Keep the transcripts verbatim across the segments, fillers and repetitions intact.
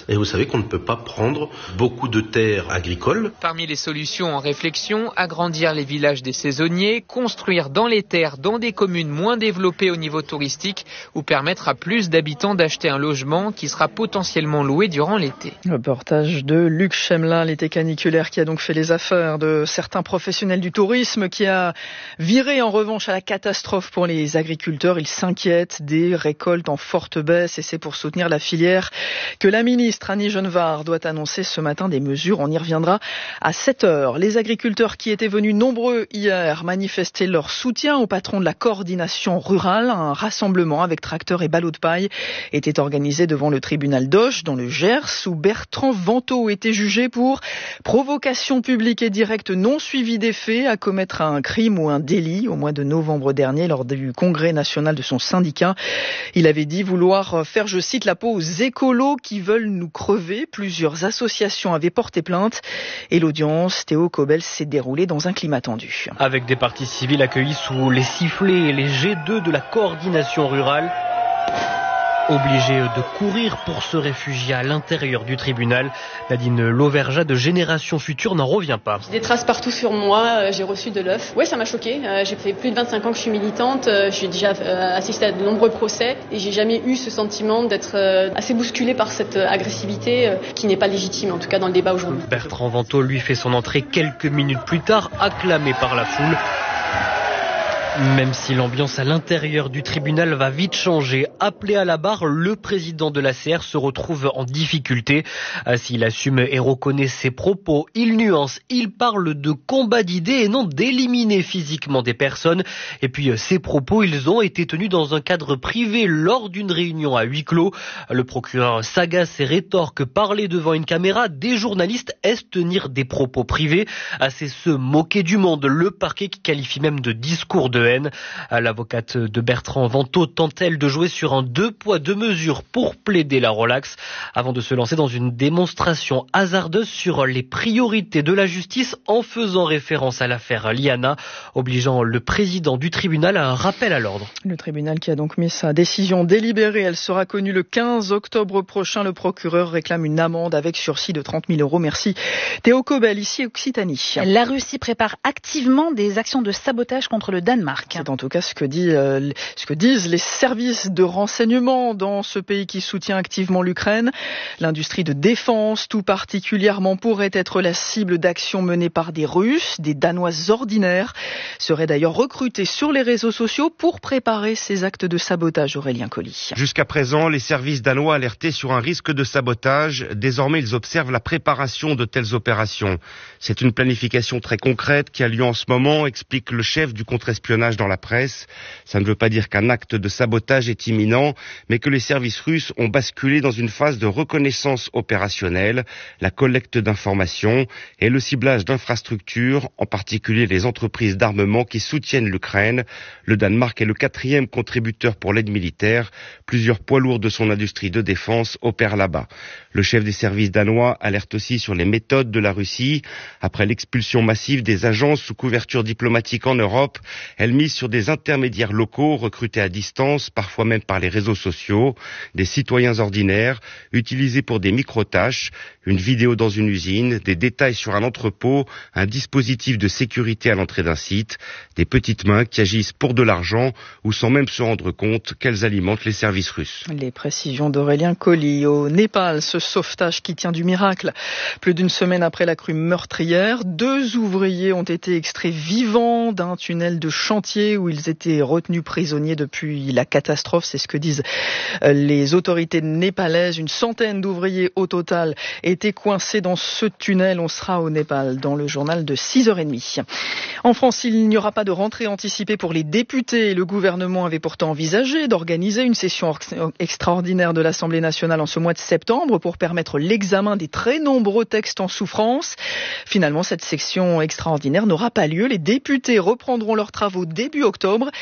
Et vous savez qu'on ne peut pas prendre beaucoup de terres agricoles. Parmi les solutions en réflexion, agrandir les villages des saisonniers, construire dans les terres, dans des communes moins développées au niveau touristique, ou permettre à plus d'habitants d'acheter un logement qui sera potentiellement loué durant l'été. Reportage de Luc Chemelin, l'été caniculaire qui a donc fait les affaires de certains professionnels du tourisme, qui a viré en revanche à la catastrophe pour les agriculteurs. Ils s'inquiètent des récoltes en forte baisse et c'est pour soutenir la filière que la ministre Annie Genevard doit annoncer ce matin des mesures. On y reviendra à sept heures. Les agriculteurs qui étaient venus nombreux hier manifester leur soutien au patron de la coordination rurale. Un rassemblement avec tracteurs et ballots de paille était organisé devant le tribunal d'Auch dans le Gers où Bertrand Vantaux était jugé pour provocation publique et directe non suivie des faits à commettre un crime ou un délit au mois de novembre dernier lors du congrès national de son syndicat. Il avait dit vouloir faire, je cite, la peau aux écolos qui veulent nous crever. Plusieurs associations avaient porté plainte et l'audience, Théo Cobel, s'est déroulée dans un climat tendu. Avec des parties civiles accueillies sous les sifflets et les jets d'œufs de la coordination rurale, obligés de courir pour se réfugier à l'intérieur du tribunal, Nadine Lauvergeat de Génération Future n'en revient pas. J'ai des traces partout sur moi, j'ai reçu de l'œuf. Oui, ça m'a choqué. J'ai fait plus de vingt-cinq ans que je suis militante, j'ai déjà assisté à de nombreux procès et j'ai jamais eu ce sentiment d'être assez bousculée par cette agressivité qui n'est pas légitime, en tout cas dans le débat aujourd'hui. Bertrand Vantaux lui fait son entrée quelques minutes plus tard, acclamé par la foule. Même si l'ambiance à l'intérieur du tribunal va vite changer, appelé à la barre, le président de l'A C R se retrouve en difficulté. S'il assume et reconnaît ses propos, il nuance, il parle de combat d'idées et non d'éliminer physiquement des personnes. Et puis ces propos, ils ont été tenus dans un cadre privé lors d'une réunion à huis clos. Le procureur s'agace et rétorque, parler devant une caméra des journalistes, est-ce tenir des propos privés? C'est se moquer du monde, le parquet qui qualifie même de discours de haine. L'avocate de Bertrand Vantaux tente-t-elle de jouer sur un deux poids deux mesures pour plaider la relaxe avant de se lancer dans une démonstration hasardeuse sur les priorités de la justice en faisant référence à l'affaire Liana, obligeant le président du tribunal à un rappel à l'ordre. Le tribunal qui a donc mis sa décision délibérée, elle sera connue le quinze octobre prochain. Le procureur réclame une amende avec sursis de trente mille euros. Merci Théo Cobel, ici Occitanie. La Russie prépare activement des actions de sabotage contre le Danemark. C'est en tout cas ce que, dit, euh, ce que disent les services de renseignement dans ce pays qui soutient activement l'Ukraine. L'industrie de défense, tout particulièrement, pourrait être la cible d'actions menées par des Russes. Des Danois ordinaires seraient d'ailleurs recrutés sur les réseaux sociaux pour préparer ces actes de sabotage. Aurélien Colli. Jusqu'à présent, les services danois alertaient sur un risque de sabotage. Désormais, ils observent la préparation de telles opérations. C'est une planification très concrète qui a lieu en ce moment, explique le chef du contre-espionnage dans la presse. Ça ne veut pas dire qu'un acte de sabotage est imminent, mais que les services russes ont basculé dans une phase de reconnaissance opérationnelle, la collecte d'informations et le ciblage d'infrastructures, en particulier les entreprises d'armement qui soutiennent l'Ukraine. Le Danemark est le quatrième contributeur pour l'aide militaire. Plusieurs poids lourds de son industrie de défense opèrent là-bas. Le chef des services danois alerte aussi sur les méthodes de la Russie. Après l'expulsion massive des agences sous couverture diplomatique en Europe, elle mise sur des intermédiaires locaux recrutés à distance, parfois même par les réseaux sociaux, des citoyens ordinaires, utilisés pour des micro-tâches, une vidéo dans une usine, des détails sur un entrepôt, un dispositif de sécurité à l'entrée d'un site, des petites mains qui agissent pour de l'argent ou sans même se rendre compte qu'elles alimentent les services russes. Les précisions d'Aurélien Colli. Au Népal, ce sauvetage qui tient du miracle. Plus d'une semaine après la crue meurtrière, deux ouvriers ont été extraits vivants d'un tunnel de chantier où ils étaient retenus prisonniers depuis la catastrophe. C'est ce que disent les autorités népalaises. Une centaine d'ouvriers au total étaient coincés dans ce tunnel. On sera au Népal dans le journal de six heures trente. En France, il n'y aura pas de rentrée anticipée pour les députés. Le gouvernement avait pourtant envisagé d'organiser une session extraordinaire de l'Assemblée nationale en ce mois de septembre pour permettre l'examen des très nombreux textes en souffrance. Finalement, cette session extraordinaire n'aura pas lieu. Les députés reprendront leurs travaux début octobre.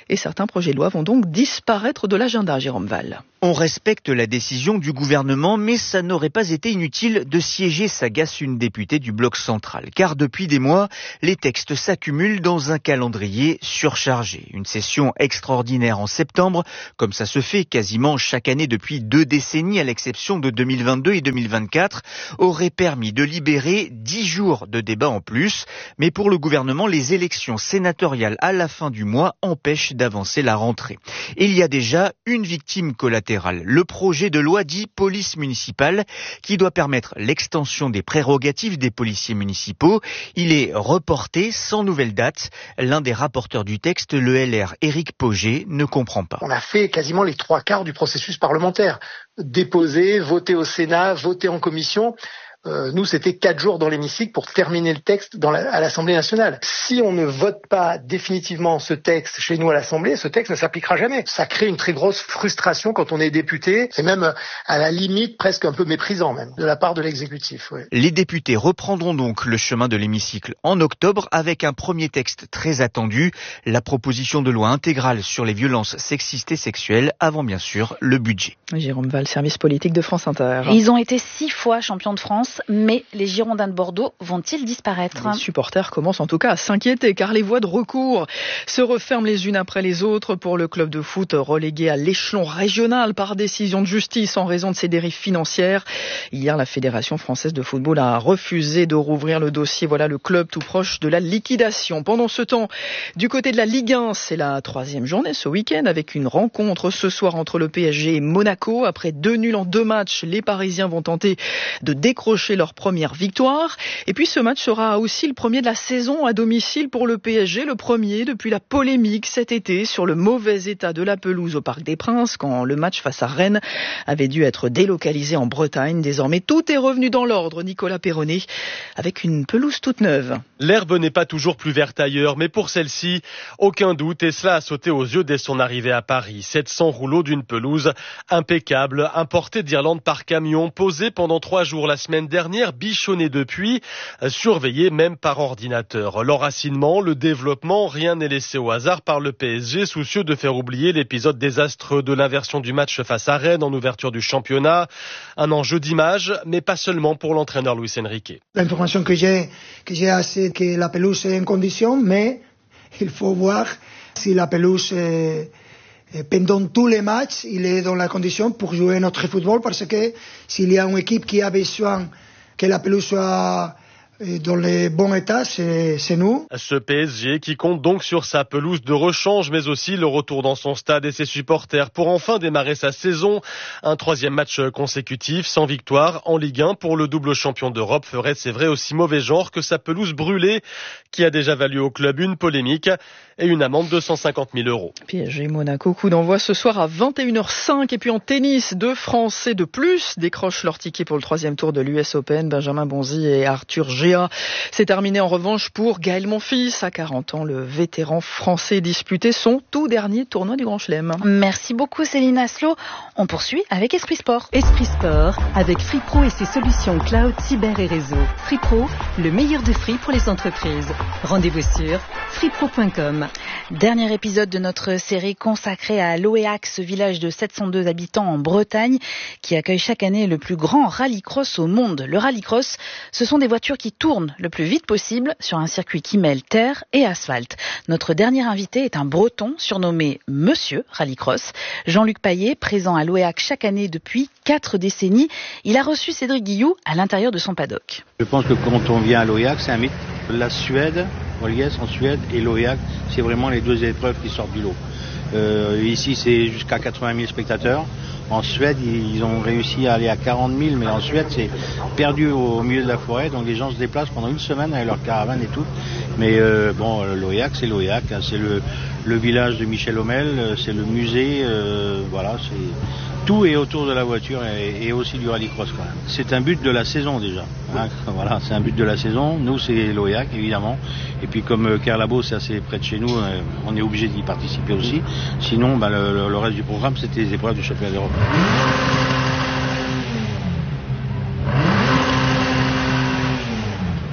Et certains projets de loi vont donc disparaître de l'agenda, Jérôme Val. On respecte la décision du gouvernement, mais ça n'aurait pas été inutile de siéger, s'agace une députée du bloc central. Car depuis des mois, les textes s'accumulent dans un calendrier surchargé. Une session extraordinaire en septembre, comme ça se fait quasiment chaque année depuis deux décennies, à l'exception de deux mille vingt-deux et deux mille vingt-quatre, aurait permis de libérer dix jours de débat en plus. Mais pour le gouvernement, les élections sénatoriales à la fin du mois empêchent d'avancer la rentrée. Et il y a déjà une victime collatérale. Le projet de loi dit police municipale qui doit permettre l'extension des prérogatives des policiers municipaux. Il est reporté sans nouvelle date. L'un des rapporteurs du texte, le L R, Éric Pauget, ne comprend pas. On a fait quasiment les trois quarts du processus parlementaire. Déposer, voter au Sénat, voter en commission. Euh, nous, c'était quatre jours dans l'hémicycle pour terminer le texte dans la, à l'Assemblée nationale. Si on ne vote pas définitivement ce texte chez nous à l'Assemblée, ce texte ne s'appliquera jamais. Ça crée une très grosse frustration quand on est député. C'est même à la limite presque un peu méprisant même de la part de l'exécutif. Oui. Les députés reprendront donc le chemin de l'hémicycle en octobre avec un premier texte très attendu, la proposition de loi intégrale sur les violences sexistes et sexuelles, avant bien sûr le budget. Jérôme Val, service politique de France Inter. Ils ont été six fois champions de France. Mais les Girondins de Bordeaux vont-ils disparaître ? Les supporters commencent en tout cas à s'inquiéter car les voies de recours se referment les unes après les autres pour le club de foot relégué à l'échelon régional par décision de justice en raison de ses dérives financières. Hier, la Fédération française de football a refusé de rouvrir le dossier. Voilà le club tout proche de la liquidation. Pendant ce temps, du côté de la Ligue un, c'est la troisième journée ce week-end avec une rencontre ce soir entre le P S G et Monaco. Après deux nuls en deux matchs, les Parisiens vont tenter de décrocher leur première victoire. Et puis ce match sera aussi le premier de la saison à domicile pour le P S G, le premier depuis la polémique cet été sur le mauvais état de la pelouse au Parc des Princes quand le match face à Rennes avait dû être délocalisé en Bretagne. Désormais, tout est revenu dans l'ordre, Nicolas Perronnet, avec une pelouse toute neuve. L'herbe n'est pas toujours plus verte ailleurs, mais pour celle-ci, aucun doute, et cela a sauté aux yeux dès son arrivée à Paris. sept cents rouleaux d'une pelouse impeccable, importée d'Irlande par camion, posée pendant trois jours la semaine dernière, bichonnée depuis, surveillée même par ordinateur. L'enracinement, le développement, rien n'est laissé au hasard par le P S G, soucieux de faire oublier l'épisode désastreux de l'inversion du match face à Rennes en ouverture du championnat. Un enjeu d'image, mais pas seulement pour l'entraîneur Luis Enrique. L'information que j'ai, que j'ai c'est que la pelouse est en condition, mais il faut voir si la pelouse est, pendant tous les matchs, il est dans la condition pour jouer notre football, parce que s'il y a une équipe qui a besoin que la pelouse soit dans les bons états, c'est, c'est nous. Ce P S G qui compte donc sur sa pelouse de rechange, mais aussi le retour dans son stade et ses supporters pour enfin démarrer sa saison. Un troisième match consécutif sans victoire en Ligue un pour le double champion d'Europe ferait, c'est vrai, aussi mauvais genre que sa pelouse brûlée qui a déjà valu au club une polémique et une amende de cent cinquante mille euros. P S G Monaco, coup d'envoi ce soir à vingt et une heures cinq. Et puis en tennis, deux Français de plus décrochent leur ticket pour le troisième tour de l'U S Open. Benjamin Bonzi et Arthur Géa. C'est terminé en revanche pour Gaël Monfils. À quarante ans, le vétéran français disputait son tout dernier tournoi du Grand Chelem. Merci beaucoup Céline Aslo. On poursuit avec Esprit Sport. Esprit Sport avec Free Pro et ses solutions cloud, cyber et réseau. Free Pro, le meilleur de Free pour les entreprises. Rendez-vous sur free pro point com. Dernier épisode de notre série consacrée à Loéac, ce village de sept cent deux habitants en Bretagne qui accueille chaque année le plus grand rallycross au monde. Le rallycross, ce sont des voitures qui tournent le plus vite possible sur un circuit qui mêle terre et asphalte. Notre dernier invité est un Breton surnommé Monsieur Rallycross. Jean-Luc Paillet, présent à Loéac chaque année depuis quatre décennies. Il a reçu Cédric Guillou à l'intérieur de son paddock. Je pense que quand on vient à Loéac, c'est un mythe. La Suède, Årjäng en Suède et Loéac, c'est vraiment les deux épreuves qui sortent du lot. Euh, ici, c'est jusqu'à quatre-vingt mille spectateurs. En Suède, ils ont réussi à aller à quarante mille, mais en Suède, c'est perdu au milieu de la forêt. Donc les gens se déplacent pendant une semaine avec leur caravane et tout. Mais euh, bon, Loéac, c'est Loéac. Hein, c'est le, le village de Michel Hommel, c'est le musée. Euh, voilà, c'est... Tout est autour de la voiture et, et aussi du rallycross quand même. C'est un but de la saison déjà. Hein. Voilà, c'est un but de la saison. Nous, c'est Loéac évidemment. Et puis comme euh, Kerlabo, c'est assez près de chez nous, euh, on est obligé d'y participer aussi. Sinon, bah, le, le, le reste du programme, c'était les épreuves du championnat d'Europe.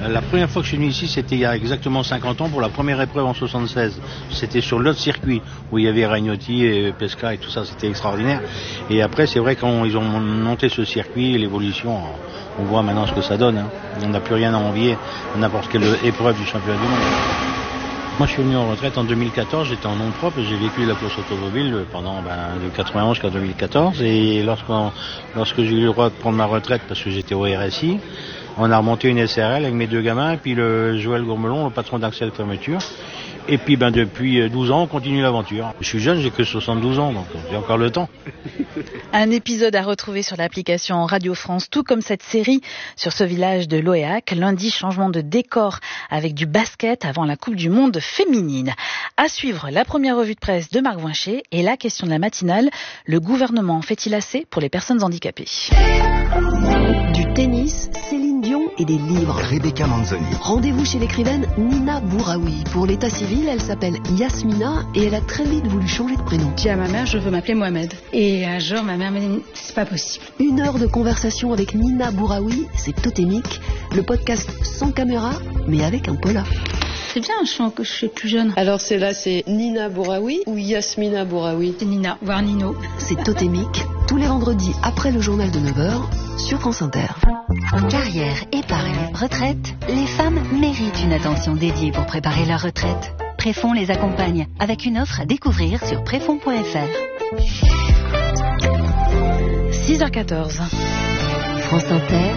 La première fois que je suis venu ici, c'était il y a exactement cinquante ans pour la première épreuve en soixante-seize. C'était sur l'autre circuit où il y avait Ragnotti et Pesca et tout ça, c'était extraordinaire. Et après, c'est vrai quand ils ont monté ce circuit, l'évolution, on voit maintenant ce que ça donne. Hein. On n'a plus rien à envier à n'importe quelle épreuve du championnat du monde. Moi, je suis venu en retraite en deux mille quatorze, j'étais en nom propre et j'ai vécu la course automobile pendant ben, de quatre-vingt-onze jusqu'à deux mille quatorze. Et lorsqu'on, lorsque j'ai eu le droit de prendre ma retraite parce que j'étais au R S I, on a remonté une S R L avec mes deux gamins et puis le Joël Gourmelon, le patron d'Axel Fermeture. Et puis ben depuis douze ans, on continue l'aventure. Je suis jeune, j'ai que soixante-douze ans, donc j'ai encore le temps. Un épisode à retrouver sur l'application Radio France, tout comme cette série sur ce village de Loéac. Lundi, changement de décor avec du basket avant la Coupe du Monde féminine. À suivre, la première revue de presse de Marc Voincher et la question de la matinale. Le gouvernement fait-il assez pour les personnes handicapées? Du tennis, Céline Dion et des livres. Rebecca Manzoni. Rendez-vous chez l'écrivaine Nina Bouraoui. Pour l'état civil, elle s'appelle Yasmina et elle a très vite voulu changer de prénom. J'ai dit à ma mère, je veux m'appeler Mohamed. Et un jour, ma mère m'a dit, c'est pas possible. Une heure de conversation avec Nina Bouraoui, c'est Totémique, le podcast sans caméra, mais avec un pola. C'est bien, je sens que je suis plus jeune. Alors c'est là, c'est Nina Bouraoui ou Yasmina Bouraoui? C'est Nina, voire Nino. C'est Totémique, tous les vendredis après le journal de neuf heures, sur France Inter. Carrière, épargne, retraite, les femmes méritent une attention dédiée pour préparer leur retraite. Préfonds les accompagne avec une offre à découvrir sur préfonds point f r. six heures quatorze. France Inter,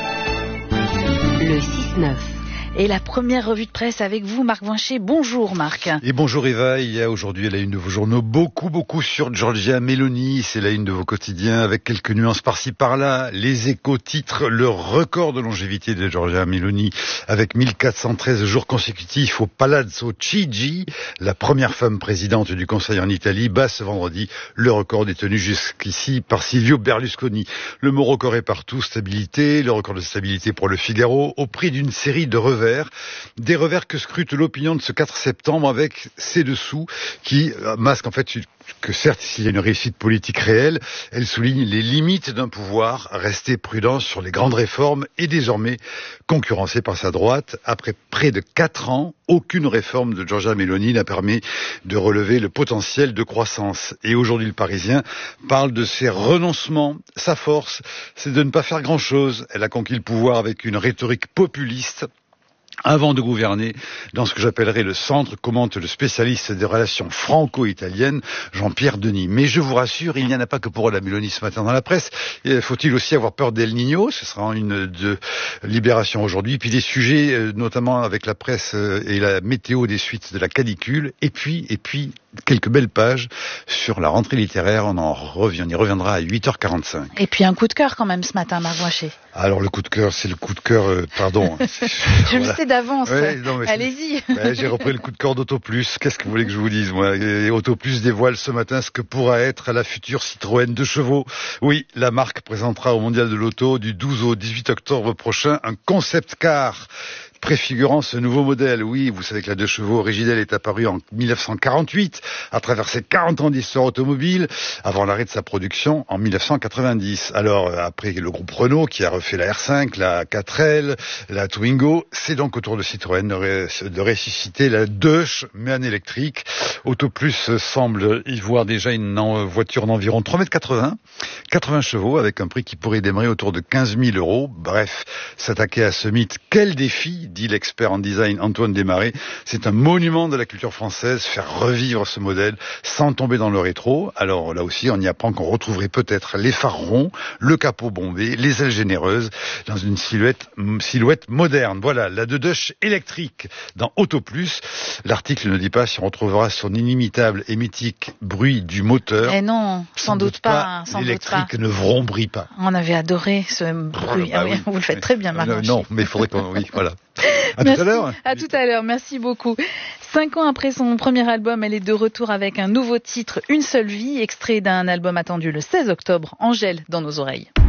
le six neuf. Et la première revue de presse avec vous, Marc Voincher. Bonjour Marc. Et bonjour Eva, il y a aujourd'hui à la une de vos journaux beaucoup, beaucoup sur Giorgia Meloni. C'est la une de vos quotidiens avec quelques nuances par-ci par-là. Les Échos titrent le record de longévité de Giorgia Meloni avec mille quatre cent treize jours consécutifs au Palazzo Chigi. La première femme présidente du Conseil en Italie bat ce vendredi le record détenu jusqu'ici par Silvio Berlusconi. Le mot record est partout, stabilité, le record de stabilité pour le Figaro au prix d'une série de revers. Des revers que scrute l'opinion de ce quatre septembre avec ces dessous qui masquent en fait que certes, s'il y a une réussite politique réelle, elle souligne les limites d'un pouvoir resté prudent sur les grandes réformes et désormais concurrencé par sa droite. Après près de quatre ans, aucune réforme de Giorgia Meloni n'a permis de relever le potentiel de croissance. Et aujourd'hui, le Parisien parle de ses renoncements. Sa force, c'est de ne pas faire grand-chose. Elle a conquis le pouvoir avec une rhétorique populiste. Avant de gouverner dans ce que j'appellerais le centre, commente le spécialiste des relations franco-italiennes, Jean-Pierre Denis. Mais je vous rassure, il n'y en a pas que pour la Meloni ce matin dans la presse. Faut-il aussi avoir peur d'El Niño? Ce sera une de Libération aujourd'hui. Puis des sujets, notamment avec la presse et la météo des suites de la canicule. Et puis, et puis, quelques belles pages sur la rentrée littéraire. On en revient, on y reviendra à huit heures quarante-cinq. Et puis un coup de cœur quand même ce matin, Marc Voincher. Alors le coup de cœur, c'est le coup de cœur, euh, pardon. je voilà. le sais d'avance. Ouais, non, allez-y. Ouais, j'ai repris le coup de cœur d'Autoplus. Qu'est-ce que vous voulez que je vous dise, moi? Et Autoplus dévoile ce matin ce que pourra être la future Citroën deux chevaux. Oui, la marque présentera au Mondial de l'Auto du douze au dix-huit octobre prochain un concept car préfigurant ce nouveau modèle. Oui, vous savez que la deux chevaux originelle est apparue en mille neuf cent quarante-huit, à travers ses quarante ans d'histoire automobile, avant l'arrêt de sa production en mille neuf cent quatre-vingt-dix. Alors, après le groupe Renault, qui a refait la R cinq, la quatre L, la Twingo, c'est donc au tour de Citroën de, ré, de ressusciter la deux, mais en électrique. Autoplus semble y voir déjà une voiture d'environ trois mètres quatre-vingts, quatre-vingts chevaux, avec un prix qui pourrait démarrer autour de quinze mille euros. Bref, s'attaquer à ce mythe, quel défi, dit l'expert en design Antoine Desmarais. C'est un monument de la culture française, faire revivre ce modèle sans tomber dans le rétro. Alors là aussi, on y apprend qu'on retrouverait peut-être les phares ronds, le capot bombé, les ailes généreuses, dans une silhouette, silhouette moderne. Voilà, la deux Dush électrique dans Autoplus. L'article ne dit pas si on retrouvera son inimitable et mythique bruit du moteur. Eh non, sans, sans doute, doute pas. pas sans l'électrique doute pas. ne vrombrit pas. On avait adoré ce bruit. Bah, ah oui, oui. Vous le faites très bien, Marc. Non, non, mais il faudrait qu'on... Oui, voilà. À Merci. tout à l'heure. À tout à l'heure, merci beaucoup. Cinq ans après son premier album, elle est de retour avec un nouveau titre, Une seule vie, extrait d'un album attendu le seize octobre, Angèle dans nos oreilles.